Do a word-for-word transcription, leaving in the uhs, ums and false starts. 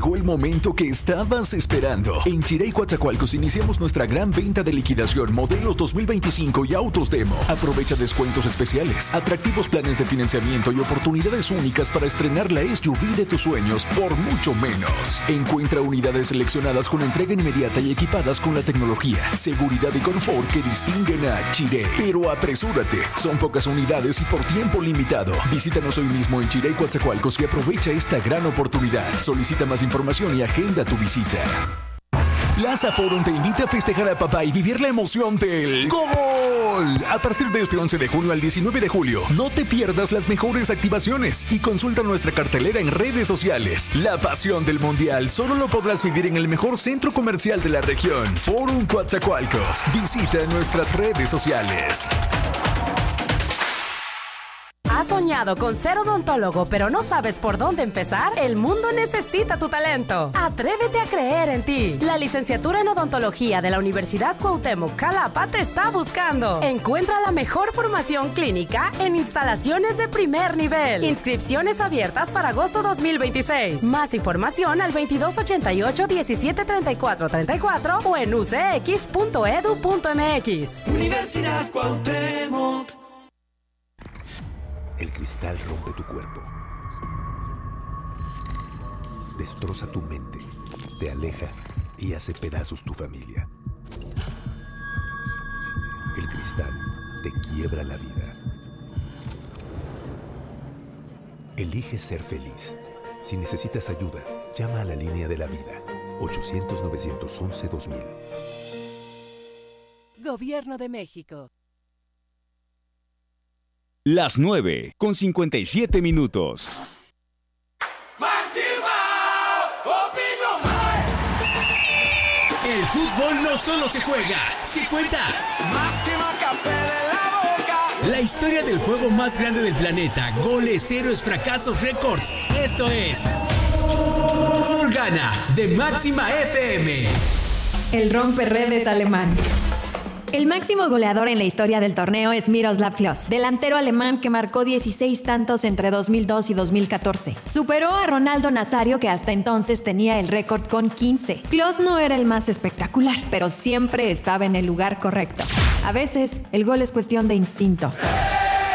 Llegó el momento que estabas esperando. En Chirey Coatzacoalcos iniciamos nuestra gran venta de liquidación modelos dos mil veinticinco y autos demo. Aprovecha descuentos especiales, atractivos planes de financiamiento y oportunidades únicas para estrenar la S U V de tus sueños por mucho menos. Encuentra unidades seleccionadas con entrega inmediata y equipadas con la tecnología, seguridad y confort que distinguen a Chirey. Pero apresúrate, son pocas unidades y por tiempo limitado. Visítanos hoy mismo en Chirey Coatzacoalcos y aprovecha esta gran oportunidad. Solicita más información y agenda tu visita. Plaza Forum te invita a festejar a papá y vivir la emoción del ¡Gol! A partir de este once de junio al diecinueve de julio, no te pierdas las mejores activaciones y consulta nuestra cartelera en redes sociales. La pasión del Mundial solo lo podrás vivir en el mejor centro comercial de la región, Forum Coatzacoalcos. Visita nuestras redes sociales. ¿Has soñado con ser odontólogo pero no sabes por dónde empezar? El mundo necesita tu talento. Atrévete a creer en ti. La licenciatura en odontología de la Universidad Cuauhtémoc Jalapa te está buscando. Encuentra la mejor formación clínica en instalaciones de primer nivel. Inscripciones abiertas para agosto dos mil veintiséis. Más información al veintidós ochenta y ocho, diecisiete treinta y cuatro treinta y cuatro o en u c x punto e d u punto m x. Universidad Cuauhtémoc. El cristal rompe tu cuerpo, destroza tu mente, te aleja y hace pedazos tu familia. El cristal te quiebra la vida. Elige ser feliz. Si necesitas ayuda, llama a la línea de la vida, ochocientos, novecientos once, dos mil. Gobierno de México. Las nueve con cincuenta y siete minutos. El fútbol no solo se juega, se cuenta. Máxima Capela en la boca. La historia del juego más grande del planeta. Goles, héroes, fracasos, récords. Esto es Gana de Máxima F M. El romperredes alemán. El máximo goleador en la historia del torneo es Miroslav Klose, delantero alemán que marcó dieciséis tantos entre dos mil dos y dos mil catorce. Superó a Ronaldo Nazario, que hasta entonces tenía el récord con quince. Klose no era el más espectacular, pero siempre estaba en el lugar correcto. A veces, el gol es cuestión de instinto.